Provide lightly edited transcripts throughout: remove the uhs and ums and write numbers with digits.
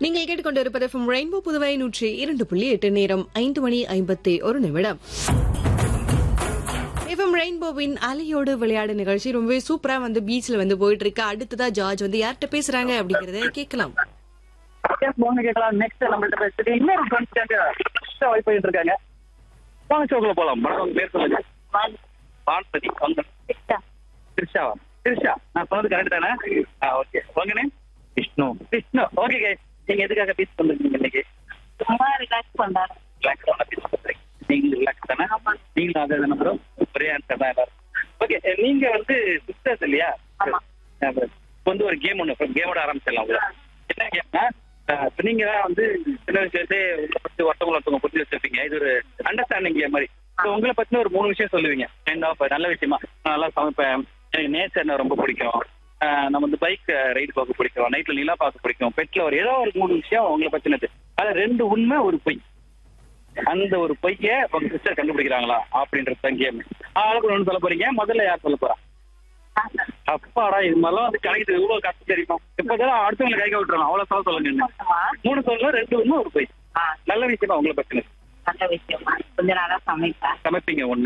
நீங்கள் கேட்டுக்கொண்டிருப்பது from rainbow Puduvai 102.8 நேரம் 5:51 எஃப்எம் ரெயின்போவின் அலையோடு விளையாடு நிகழ்ச்சி ரொம்பவே சூப்பரா பீச்ல போயிட்டு இருக்கு. அடுத்ததா ஜார்ஜ் யார்கிட்ட பேசுறாங்க அப்படிங்கறத கேட்கலாம். கேட்கலாம். நெக்ஸ்ட் நம்மள்ட்ட பேசிட்டு இன்னொரு வெயிட் பண்ணிட்டு இருக்காங்க. வாங்க ஷோக்குள்ள போலாம். உங்க பேர் சொல்லுங்க. வான்பதி. திரிஷாவா? திரிஷா, நான் சொன்னது கரெக்ட் தானே? ஓகே. உங்க name? Vishnu. Vishnu. Okay guys, நீங்க எதுக்காக பீச் பண்ணிருக்கீங்க இன்னைக்கு? சும்மா ரிலாக்ஸ் பண்றாங்க. ரிலாக்ஸ் பண்ண பீச் பண்றீங்க. நீங்க ரிலாக்ஸ் தானே? நீங்களும் அதே தானே ப்ரோ? ஒரே ஆன்சர் தான் எல்லாரும். ஓகே, நீங்க சிஸ்டர்ஸ் இல்லையா? ஆமா. இப்போ ஒரு கேம் கேமோட ஆரம்பிச்சிடலாம். என்ன கேம்னா, நீங்க தான் சின்ன வயசுலேருந்தே உங்களை பத்தி ஒருத்தவங்க புரிஞ்சு வச்சிருப்பீங்க. இது ஒரு அண்டர்ஸ்டாண்டிங் கேம் மாதிரி. உங்களை பத்தின ஒரு 3 விஷயம் சொல்லுவீங்க. நல்ல விஷயமா, நான் நல்லா சமைப்பேன், எனக்கு நேச்சர் ரொம்ப பிடிக்கும், நம்ம பைக் ரைடு பார்க்க பிடிக்கும், நைட்ல நிலா பார்க்க பிடிக்கும், பெட்ல ஏதோ ஒரு 3 விஷயம் உங்களை பத்தினது. அதுல 2 உண்மை, ஒரு பொய். அந்த ஒரு பொய்ய உங்க சிஸ்டர் கண்டுபிடிக்கிறாங்களா அப்படின்றது தான் கேம். ஆளுக்கு ஒன்று சொல்ல போறீங்க. முதல்ல யார் சொல்ல போறா? அப்பாடா, இது மாதிரிலாம் கிடைக்குது. இவ்வளவு கஷ்டம் தெரியுமா? இப்பதான் அடுத்தவங்களை கைக்க விட்டுறோம். அவ்வளவு சொல்லுங்க. 3 சொல்லலாம், 2 உண்மை, ஒரு பொய். நல்ல விஷயமா உங்களை பத்தினது? நல்ல விஷயமா, கொஞ்ச நாளா சமைப்பீங்க. ஒண்ணு.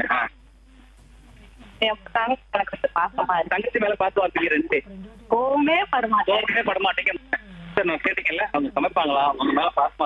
பாசமா இருக்கு. தங்கச்சி மேல பார்த்து வார்த்தைங்க 2. கோவமே படமாட்டேன். படமாட்டீங்க. சார், நான் கேட்டீங்கல்ல, அவங்க சமைப்பாங்களா, அவங்க மேல பாசமா